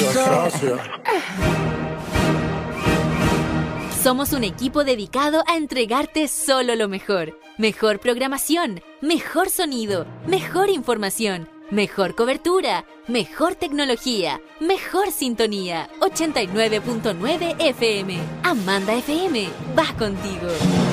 Somos un equipo dedicado a entregarte solo lo mejor. Mejor programación, mejor sonido, mejor información, mejor cobertura, mejor tecnología, mejor sintonía. 89.9 FM. Amanda FM va contigo.